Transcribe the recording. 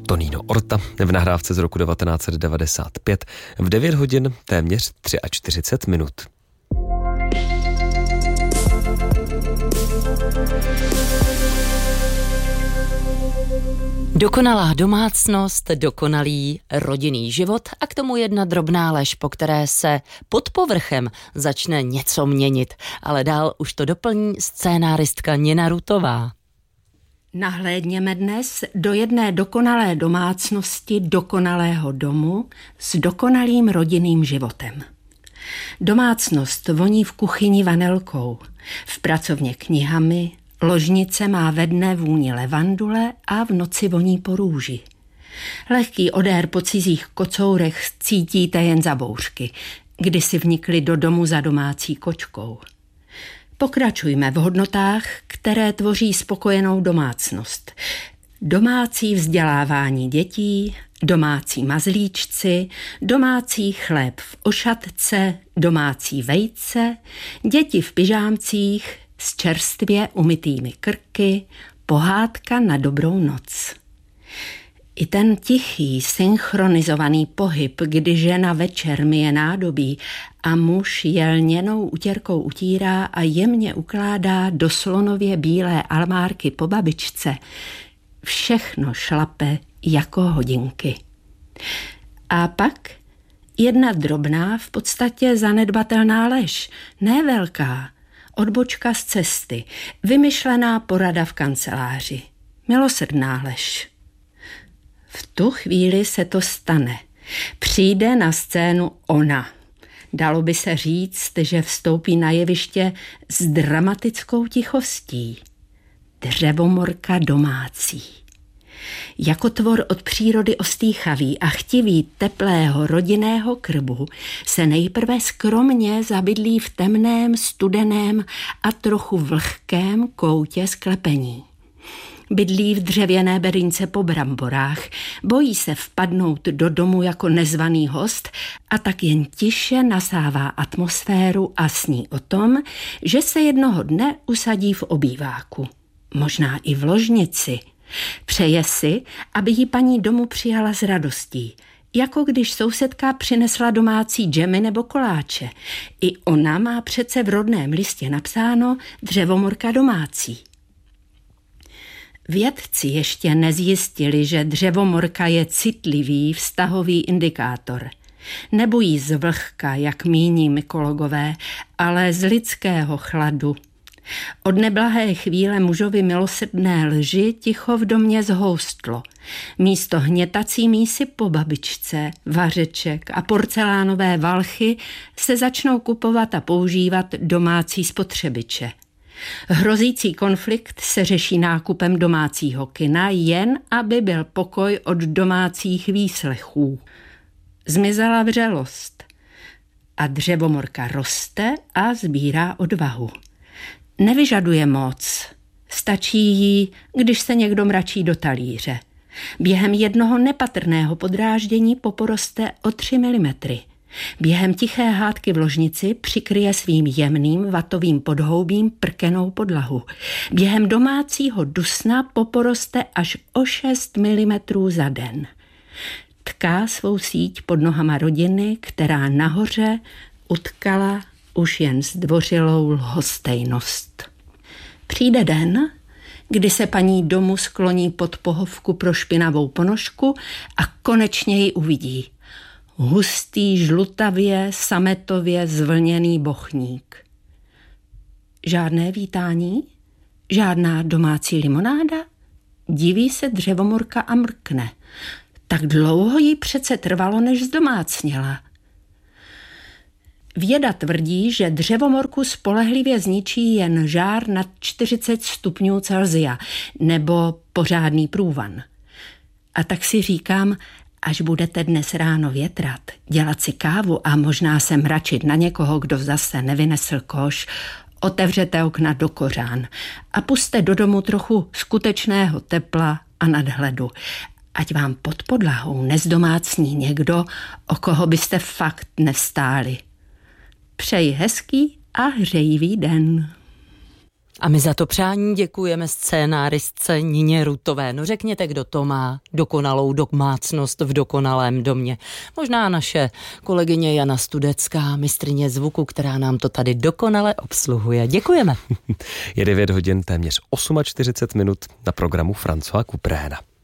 Tonino Orta v nahrávce z roku 1995 v 9 hodin téměř 43 minut. Dokonalá domácnost, dokonalý rodinný život a k tomu jedna drobná lež, po které se pod povrchem začne něco měnit. Ale dál už to doplní scénáristka Nina Rutová. Nahlédněme dnes do jedné dokonalé domácnosti, dokonalého domu s dokonalým rodinným životem. Domácnost voní v kuchyni vanilkou, v pracovně knihami, ložnice má ve dne vůni levandule a v noci voní po růži. Lehký odér po cizích kocourech cítíte jen za bouřky, kdy si vnikli do domu za domácí kočkou. Pokračujme v hodnotách, které tvoří spokojenou domácnost. Domácí vzdělávání dětí, domácí mazlíčci, domácí chléb v ošatce, domácí vejce, děti v pyžámcích s čerstvě umytými krky, pohádka na dobrou noc. I ten tichý, synchronizovaný pohyb, kdy žena večer myje nádobí a muž je lněnou utěrkou utírá a jemně ukládá do slonově bílé almárky po babičce, všechno šlape jako hodinky. A pak jedna drobná, v podstatě zanedbatelná lež, ne velká, odbočka z cesty, vymyšlená porada v kanceláři, milosrdná lež. V tu chvíli se to stane. Přijde na scénu ona. Dalo by se říct, že vstoupí na jeviště s dramatickou tichostí. Dřevomorka domácí. Jako tvor od přírody ostýchavý a chtivý teplého rodinného krbu se nejprve skromně zabydlí v temném, studeném a trochu vlhkém koutě sklepení. Bydlí v dřevěné bedínce po bramborách, bojí se vpadnout do domu jako nezvaný host a tak jen tiše nasává atmosféru a sní o tom, že se jednoho dne usadí v obýváku. Možná i v ložnici. Přeje si, aby ji paní domu přijala s radostí, jako když sousedka přinesla domácí džemy nebo koláče. I ona má přece v rodném listě napsáno dřevomorka domácí. Vědci ještě nezjistili, že dřevomorka je citlivý vztahový indikátor. Nebojí z vlhka, jak míní mykologové, ale z lidského chladu. Od neblahé chvíle mužovi milosrdné lži ticho v domě zhoustlo. Místo hnětací mísy po babičce, vařeček a porcelánové valchy se začnou kupovat a používat domácí spotřebiče. Hrozící konflikt se řeší nákupem domácího kina, jen aby byl pokoj od domácích výslechů. Zmizela vřelost a dřevomorka roste a sbírá odvahu. Nevyžaduje moc, stačí jí, když se někdo mračí do talíře. Během jednoho nepatrného podráždění poporoste o 3 mm. Během tiché hádky v ložnici přikryje svým jemným vatovým podhoubím prkenou podlahu. Během domácího dusna poporoste až o 6 mm za den. Tká svou síť pod nohama rodiny, která nahoře utkala už jen zdvořilou lhostejnost. Přijde den, kdy se paní domu skloní pod pohovku pro špinavou ponožku a konečně ji uvidí. Hustý, žlutavě, sametově zvlněný bochník. Žádné vítání? Žádná domácí limonáda? Diví se dřevomorka a mrkne. Tak dlouho jí přece trvalo, než zdomácněla. Věda tvrdí, že dřevomorku spolehlivě zničí jen žár nad 40 stupňů Celsia nebo pořádný průvan. A tak si říkám, až budete dnes ráno větrat, dělat si kávu a možná se mračit na někoho, kdo zase nevynesl koš, otevřete okna do kořán a pusťte do domu trochu skutečného tepla a nadhledu. Ať vám pod podlahou nezdomácní někdo, o koho byste fakt nevstáli. Přeji hezký a hřejivý den. A my za to přání děkujeme scénáristce Nině Rutové. No řekněte, kdo to má dokonalou domácnost v dokonalém domě. Možná naše kolegyně Jana Studecká, mistryně zvuku, která nám to tady dokonale obsluhuje. Děkujeme. Je 9 hodin téměř 48 minut na programu Françoise Couperéna.